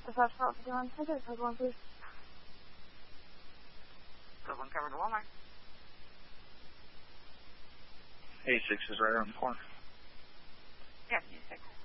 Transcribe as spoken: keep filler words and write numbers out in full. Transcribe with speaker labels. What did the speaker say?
Speaker 1: Dispatch for Officer one hundred, code one, please.
Speaker 2: Code one covered to Walmart.
Speaker 3: eighty-six is right around the corner.
Speaker 2: Yeah, eighty-six.